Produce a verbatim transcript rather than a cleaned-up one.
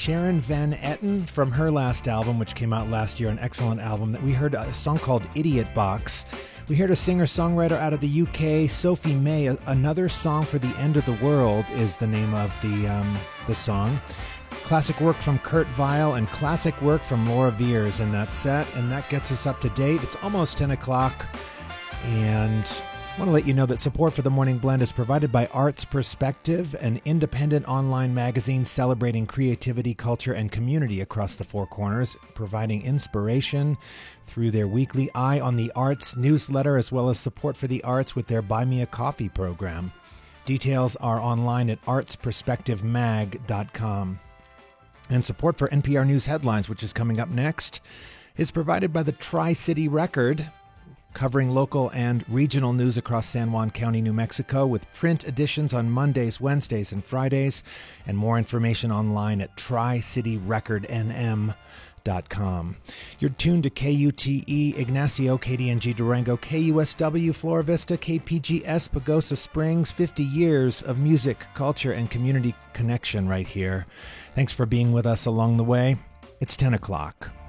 Sharon Van Etten from her last album, which came out last year, an excellent album. That we heard a song called Idiot Box. We heard a singer-songwriter out of the U K, Sophie May. Another Song for the End of the World is the name of the um, the song. Classic work from Kurt Weill and classic work from Laura Veers in that set, and that gets us up to date. It's almost ten o'clock, and I want to let you know that support for the Morning Blend is provided by Arts Perspective, an independent online magazine celebrating creativity, culture, and community across the Four Corners, providing inspiration through their weekly Eye on the Arts newsletter, as well as support for the arts with their Buy Me a Coffee program. Details are online at arts perspective mag dot com. And support for N P R News Headlines, which is coming up next, is provided by the Tri-City Record, covering local and regional news across San Juan County, New Mexico, with print editions on Mondays, Wednesdays, and Fridays, and more information online at tri city record n m dot com. You're tuned to K U T E, Ignacio, K D N G Durango, K U S W, Flora Vista, K P G S, Pagosa Springs, fifty years of music, culture, and community connection right here. Thanks for being with us along the way. It's ten o'clock.